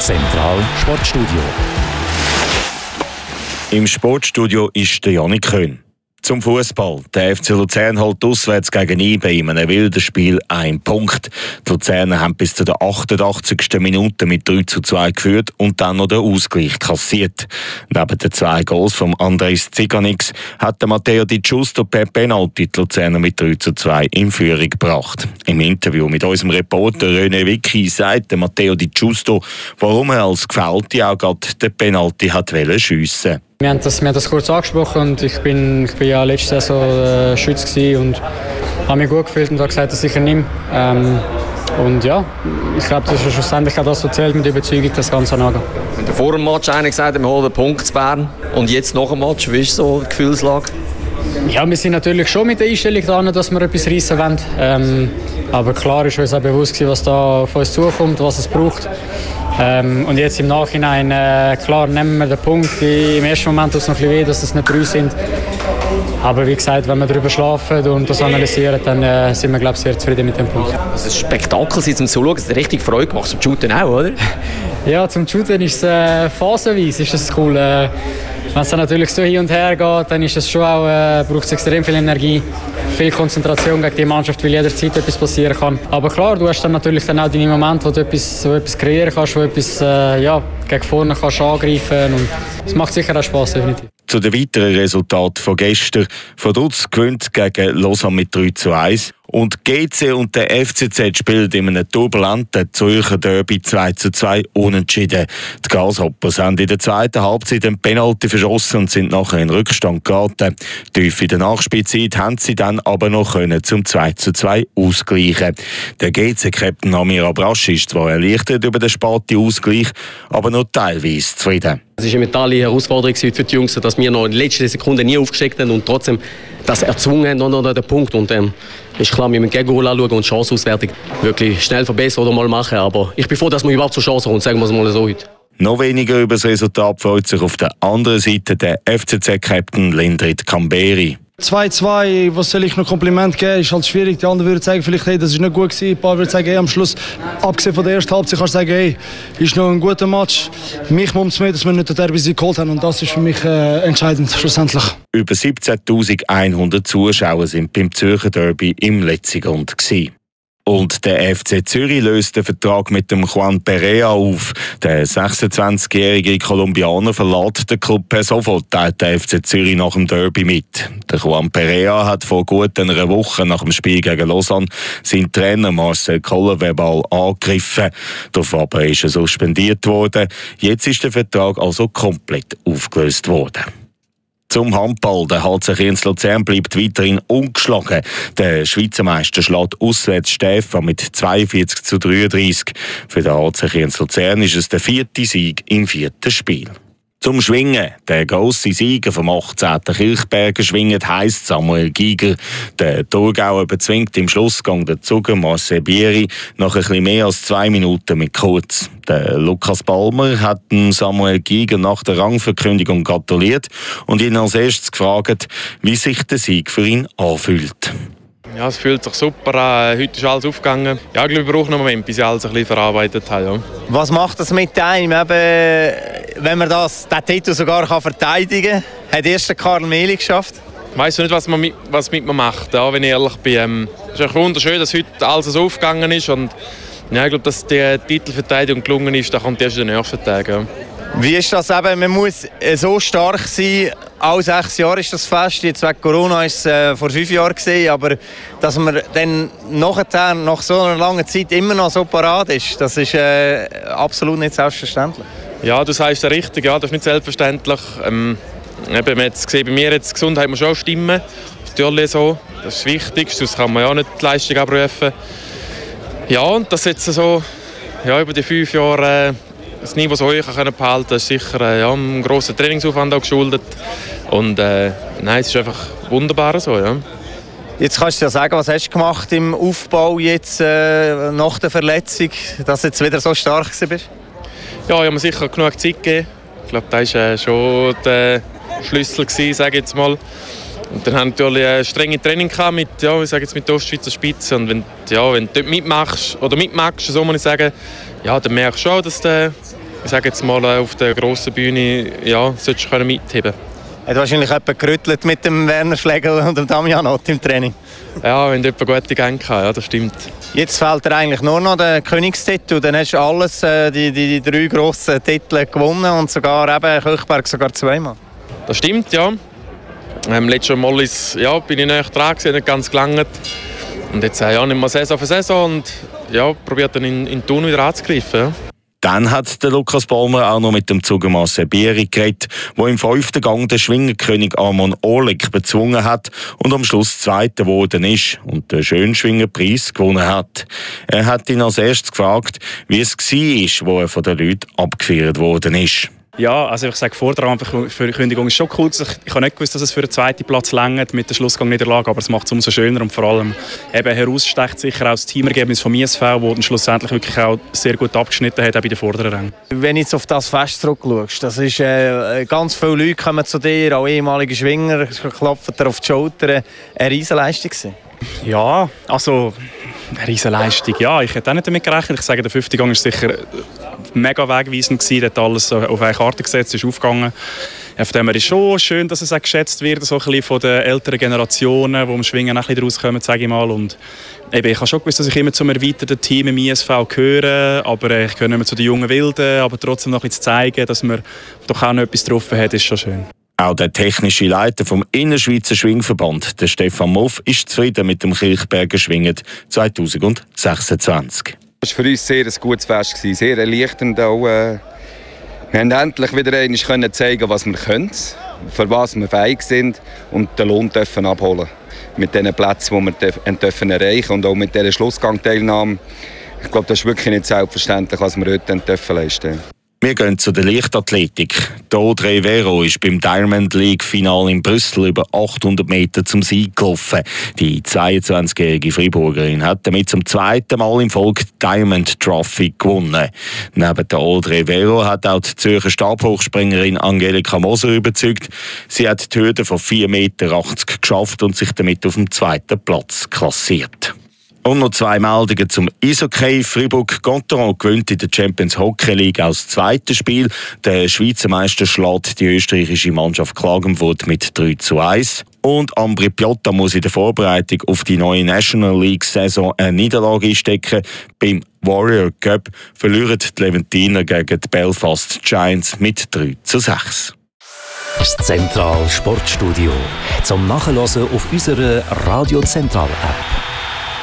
Zentral Sportstudio. Im Sportstudio ist der Janik Köhn. Zum Fußball. Der FC Luzern holt auswärts gegen IB in einem wilden Spiel 1 Punkt. Die Luzerner haben bis zu der 88. Minute mit 3:2 geführt und dann noch den Ausgleich kassiert. Neben den 2 Goals von Andres Ziganix hat der Matteo Di Giusto per Penalty die Luzerner mit 3:2 in Führung gebracht. Im Interview mit unserem Reporter René Vicky sagt der Matteo Di Giusto, warum er als Gefällte auch gerade den Penalty hat schiessen. Wir haben das kurz angesprochen und ich bin ja letzte Saison Schütz und habe mich gut gefühlt und habe gesagt, dass ich ihn nehme. Und ja, ich glaube, das ist schlussendlich auch das, was zählt, mit Überzeugung das Ganze angehen. Und vor dem Match einer gesagt, wir holen den Punkt zu Bern. Und jetzt nach dem Match, wie ist so die Gefühlslage? Ja, wir sind natürlich schon mit der Einstellung dran, dass wir etwas reissen wollen. Aber klar ist uns auch bewusst, was da auf uns zukommt, was es braucht. Und jetzt im Nachhinein, klar, nehmen wir den Punkt. Im ersten Moment tut es noch ein bisschen weh, dass es nicht 3 sind. Aber wie gesagt, wenn wir darüber schlafen und das analysieren, dann sind wir, glaube ich, sehr zufrieden mit dem Punkt. Das ist ein Spektakel, zum Zuschauen. Es hat richtig Freude gemacht, zum Shooten auch, oder? Ja, zum Shooten ist es phasenweise ist das cool. Wenn es dann natürlich so hin und her geht, dann ist es schon auch, braucht es extrem viel Energie, viel Konzentration gegen die Mannschaft, weil jederzeit etwas passieren kann. Aber klar, du hast dann natürlich dann auch deine Momente, wo du etwas kreieren kannst, wo du etwas gegen vorne kannst angreifen und es macht sicher auch Spass, definitiv. Zu den weiteren Resultaten von gestern. Vaduz gewinnt gegen Lausanne mit 3:1. Und GC und der FCZ spielen in einem turbulenten Zürcher Derby 2:2 unentschieden. Die Grasshoppers haben in der zweiten Halbzeit einen Penalty verschossen und sind nachher in Rückstand geraten. Tief in der Nachspielzeit haben sie dann aber noch zum 2:2 ausgleichen. Der GC-Captain Amir Abrasch ist zwar erleichtert über den späten Ausgleich, aber nur teilweise zufrieden. Es war eine mentale Herausforderung für die Jungs, dass wir noch in den letzten Sekunden nie aufgesteckt haben und trotzdem das erzwungen haben, noch den Punkt. Und ist klar, wir müssen Gegengoal anschauen und Chanceauswertung wirklich schnell verbessern oder mal machen. Aber ich bin froh, dass wir überhaupt zur Chance kommen, sagen wir es mal so heute. Noch weniger über das Resultat freut sich auf der anderen Seite der FCZ-Captain Lindrit Kamberi. 2:2, was soll ich noch Kompliment geben, ist halt schwierig. Die anderen würden sagen, vielleicht, hey, das ist nicht gut gewesen. Ein paar würden sagen, am Schluss, abgesehen von der ersten Halbzeit, kannst du sagen, hey, ist noch ein guter Match. Mich macht es mehr, dass wir nicht den Derby geholt haben und das ist für mich entscheidend, schlussendlich. Über 17.100 Zuschauer sind beim Zürcher Derby im Letzigrund gewesen. Und der FC Zürich löst den Vertrag mit dem Juan Perea auf. Der 26-jährige Kolumbianer verlässt den Club per sofort, teilt der FC Zürich nach dem Derby mit. Der Juan Perea hat vor gut einer Woche nach dem Spiel gegen Lausanne seinen Trainer Marcel Koller verbal angegriffen. Darauf aber ist er suspendiert worden. Jetzt ist der Vertrag also komplett aufgelöst worden. Zum Handball. Der HC Kriens Luzern bleibt weiterhin ungeschlagen. Der Schweizer Meister schlägt auswärts Stefan mit 42:33. Für den HC Kriens Luzern ist es der 4. Sieg im 4. Spiel. Zum Schwingen. Der grosse Sieger vom 18. Kirchberger schwingt heisst Samuel Giger. Der Thurgauer bezwingt im Schlussgang den Zuger Marcel Bieri nach etwas mehr als 2 Minuten mit kurz. Der Lukas Balmer hat Samuel Giger nach der Rangverkündigung gratuliert und ihn als erstes gefragt, wie sich der Sieg für ihn anfühlt. Ja, es fühlt sich super an. Heute ist alles aufgegangen. Ja, ich glaube, wir brauchen noch einen Moment, bis ich alles ein bisschen verarbeitet habe. Ja. Was macht das mit einem, wenn man den Titel sogar verteidigen kann? Hat erst Karl Mehli geschafft? Ich weiss nicht, was mit mir macht, ja, wenn ich ehrlich bin. Es ist wunderschön, dass heute alles so aufgegangen ist. Und ja, ich glaube, dass die Titelverteidigung gelungen ist, da kommt erst in den nächsten Tagen. Ja. Wie ist das eben? Man muss so stark sein. Alle 6 Jahre ist das fest. Jetzt wegen Corona war es vor 5 Jahren gewesen, aber dass man dann nachher, nach so einer langen Zeit immer noch so parat ist, das ist absolut nicht selbstverständlich. Ja, du sagst es richtig. Ja, das ist nicht selbstverständlich. Eben, man hat es gesehen, bei mir jetzt die Gesundheit muss auch stimmen. Das ist natürlich so. Das ist wichtig, sonst kann man ja auch nicht die Leistung abrufen. Ja, und das jetzt so über die 5 Jahre das Niveau so hoch behalten können, ist sicher einem grossen Trainingsaufwand auch geschuldet. Und nein, es ist einfach wunderbar so, ja. Jetzt kannst du ja sagen, was hast du gemacht im Aufbau jetzt nach der Verletzung, dass du jetzt wieder so stark bist? Ja, ich habe mir sicher genug Zeit gegeben. Ich glaube, das war schon der Schlüssel gewesen, sage ich jetzt mal. Und dann haben wir natürlich ein strenges Training mit, ich sage jetzt mit der Ostschweizer Spitze. Und wenn du dort mitmachst, so muss ich sagen, ja, dann merkst du schon, dass du ich sage jetzt mal, auf der grossen Bühne solltest du mitheben können. Hat wahrscheinlich jemand gerüttelt mit dem Werner Schlegel und dem Damian Ott im Training? Ja, wenn jemand gute Gänge hat, ja, das stimmt. Jetzt fehlt dir eigentlich nur noch der Königstitel. Dann hast du alles, die 3 grossen Titel gewonnen und sogar eben Köchberg sogar 2-mal. Das stimmt, ja. Letztes Mal bin ich näher dran, nicht ganz gelangt. Und jetzt nicht mehr Saison für Saison und probiert dann in Thun wieder anzugreifen. Ja. Dann hat der Lukas Balmer auch noch mit dem Zugemasse Bieri geredet, der im 5. Gang den Schwingerkönig Amon Oleg bezwungen hat und am Schluss Zweiter geworden ist und den Schönschwingerpreis gewonnen hat. Er hat ihn als erstes gefragt, wie es war, wo er von den Leuten abgefeiert worden ist. Ja, also ich sage, vor der Ankündigung ist schon cool. Ich habe nicht gewusst, dass es für den 2. Platz reicht mit der Schlussgang-Niederlage, aber es macht es umso schöner und vor allem eben herausstecht sicher auch das Teamergebnis vom ISV, das dann schlussendlich wirklich auch sehr gut abgeschnitten hat, auch bei den vorderen Rängen. Wenn du jetzt auf das Fest zurückschaust, das ist, ganz viele Leute kommen zu dir, auch ehemalige Schwinger, klopfen dir auf die Schulter. Eine Riesenleistung. Ja, also eine Riesenleistung. Ja, ich hätte auch nicht damit gerechnet. Ich sage, der 5. Gang war sicher mega wegweisend gewesen. Der hat alles auf eine Karte gesetzt, ist aufgegangen. Ja, von dem her ist schon schön, dass es auch geschätzt wird, so ein bisschen von den älteren Generationen, die im Schwingen auch ein bisschen rauskommen, sage ich mal. Und eben, ich habe schon gewusst, dass ich immer zum erweiterten Team im ISV gehöre, aber ich gehöre nicht mehr zu den jungen Wilden, aber trotzdem noch ein bisschen zu zeigen, dass man doch auch noch etwas drauf hat, ist schon schön. Auch der technische Leiter vom Innerschweizer Schwingverband, der Stefan Moff, ist zufrieden mit dem Kirchberger Schwingen 2026. Das war für uns sehr ein gutes Fest, sehr erleichternd auch. Wir haben endlich wieder einmal zeigen, was wir können, für was wir fähig sind und den Lohn dürfen abholen. Mit den Plätzen, die wir dürfen erreichen und auch mit dieser Schlussgangteilnahme. Ich glaube, das ist wirklich nicht selbstverständlich, was wir heute dürfen leisten. Wir gehen zu der Leichtathletik. Audrey Vero ist beim Diamond League-Finale in Brüssel über 800 Meter zum Sieg gelaufen. Die 22-jährige Freiburgerin hat damit zum 2. Mal im Folge die Diamond Trophy gewonnen. Neben der Audrey Vero hat auch die Zürcher Stabhochspringerin Angelika Moser überzeugt. Sie hat die Hürde von 4,80 Meter geschafft und sich damit auf dem 2. Platz klassiert. Und noch 2 Meldungen zum Eishockey. Fribourg-Gotteron gewinnt in der Champions Hockey League als zweites Spiel. Der Schweizer Meister schlägt die österreichische Mannschaft Klagenfurt mit 3:1. Und Ambri Piotta muss in der Vorbereitung auf die neue National League-Saison eine Niederlage einstecken. Beim Warrior Cup verlieren die Levantiner gegen die Belfast Giants mit 3:6. Das Zentral Sportstudio zum Nachhören auf unserer Radio Zentral App.